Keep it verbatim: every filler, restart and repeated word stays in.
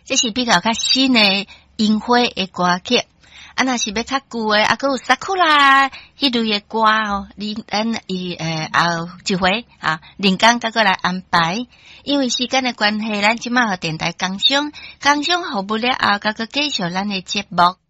这是比较较新的樱花的歌曲。啊，若是要较旧的，啊，还有萨库拉迄类的歌哦，你咱伊诶后一回啊，林刚再过来安排。因为时间的关系，咱即马互电台工商，工商服务了后，再个继续咱的节目。